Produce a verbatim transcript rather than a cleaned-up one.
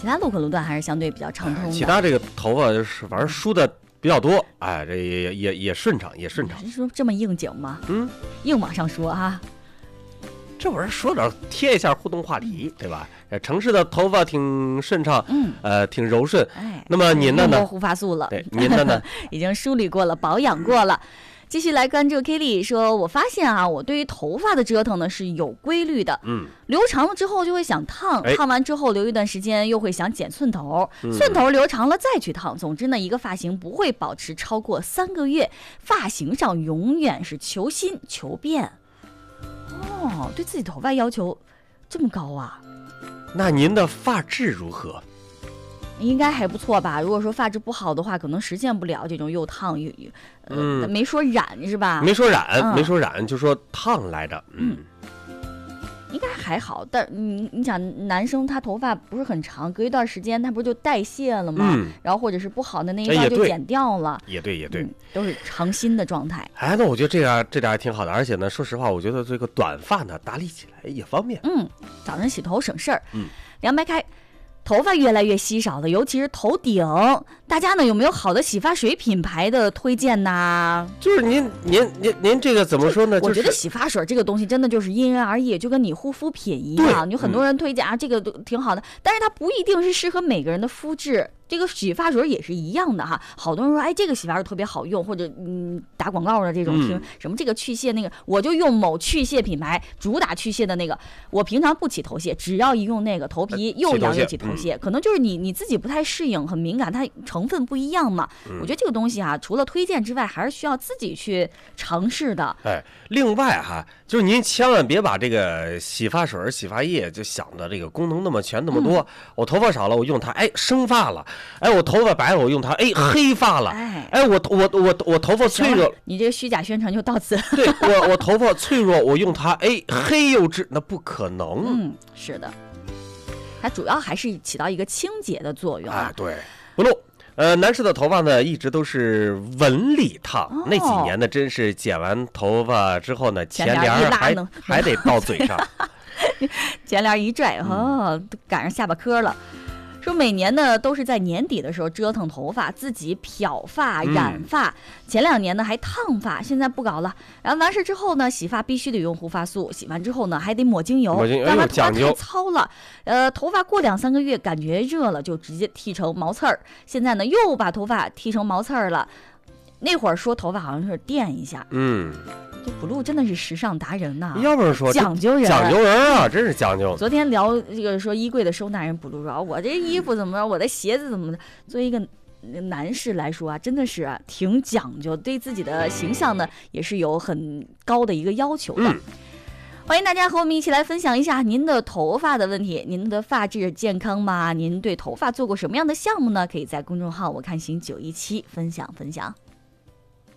其他路口路段还是相对比较畅通的。 其他这个头发就是反正梳的比较多，哎，这也也也顺畅，也顺畅。 是说这么应景吗？ 嗯， 硬往上说啊。 这不是说点贴一下互动话题，对吧？城市的头发挺顺畅， 嗯， 呃，挺柔顺。 哎， 那么您的呢？ 用过护发素了， 对，您的呢？ 已经梳理过了，保养过了。继续来关注 Kelly 说，我发现啊，我对于头发的折腾呢是有规律的。 嗯， 留长了之后就会想烫， 哎、 烫完之后留一段时间又会想剪寸头， 嗯、 寸头留长了再去烫。总之呢，一个发型不会保持超过三个月，发型上永远是求新求变。哦，对自己头发要求这么高啊？ 那您的发质如何？ 应该还不错吧。如果说发质不好的话，可能实现不了这种又烫又又，呃， 嗯、 没说染是吧？ 没说染， 嗯、 没说染，就说烫来着。嗯， 嗯应该还好。但你你想，男生他头发不是很长，隔一段时间他不就代谢了吗？ 嗯、 然后或者是不好的那一段就剪掉了。 也对，也对，也对嗯，都是长新的状态。 哎，那我觉得这样这点还挺好的，而且呢，说实话，我觉得这个短发呢，打理起来也方便。 嗯，早上洗头省事儿。 嗯， 凉白开。头发越来越稀少了，尤其是头顶，大家呢有没有好的洗发水品牌的推荐呢？ 就是您您您您这个怎么说呢？ 我觉得洗发水这个东西真的就是因人而异，就跟你护肤品一样，有很多人推荐啊，这个都挺好的，但是它不一定是适合每个人的肤质。这个洗发水也是一样的哈，好多人说，哎，这个洗发水特别好用，或者嗯打广告的这种听、嗯、什么这个去屑那个，我就用某去屑品牌主打去屑的那个，我平常不起头屑，只要一用那个头皮又痒又起头屑，嗯、可能就是你你自己不太适应，很敏感，它成分不一样嘛。嗯、我觉得这个东西啊，除了推荐之外，还是需要自己去尝试的。 哎，另外哈，就是您千万别把这个洗发水、洗发液就想的这个功能那么全那么多。嗯、我头发少了，我用它，哎，生发了。哎，我头发白了，我用它，哎，黑发了。哎，哎我我我我头发脆弱， 你这个虚假宣传就到此。 对我我头发脆弱，我用它，哎，黑又治，那不可能。 嗯，是的，它主要还是起到一个清洁的作用啊。 哎，对，不露。呃，男士的头发呢，一直都是纹理烫，哦、那几年呢，真是剪完头发之后呢，前帘还还得到嘴上， 前帘一拽，哦，赶上下巴颏了。说每年呢都是在年底的时候折腾头发，自己漂发染发、嗯、前两年呢还烫发，现在不搞了。然后完事之后呢，洗发必须得用护发素，洗完之后呢还得抹精油，让它头发太糙了。呃，头发过两三个月感觉热了，就直接剃成毛刺儿。现在呢又把头发剃成毛刺儿了。那会儿说头发好像是垫一下， 嗯。 这Blue真的是时尚达人呐、啊！ 要不是说讲究人， 讲究人啊，真是讲究。 昨天聊这个说衣柜的收纳人Blue说，我这衣服怎么着，我的鞋子怎么的？作为一个男士来说啊，真的是、啊、挺讲究，对自己的形象呢也是有很高的一个要求的。嗯、欢迎大家和我们一起来分享一下您的头发的问题，您的发质健康吗？您对头发做过什么样的项目呢？可以在公众号我看行九一七分享分享。